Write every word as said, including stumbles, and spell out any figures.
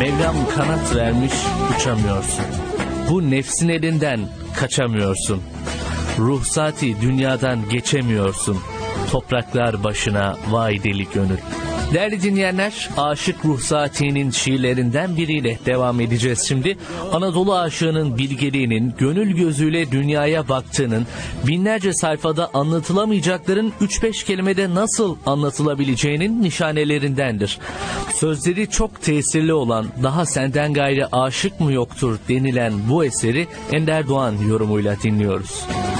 Mevlam kanat vermiş uçamıyorsun. Bu nefsin elinden kaçamıyorsun. Ruhsati dünyadan geçemiyorsun. Topraklar başına vay deli gönül. Değerli dinleyenler, Aşık Ruhsati'nin şiirlerinden biriyle devam edeceğiz şimdi. Anadolu aşığının bilgeliğinin, gönül gözüyle dünyaya baktığının, binlerce sayfada anlatılamayacakların üç beş kelimede nasıl anlatılabileceğinin nişanelerindendir. Sözleri çok tesirli olan "Daha senden gayrı aşık mı yoktur" denilen bu eseri Ender Doğan yorumuyla dinliyoruz.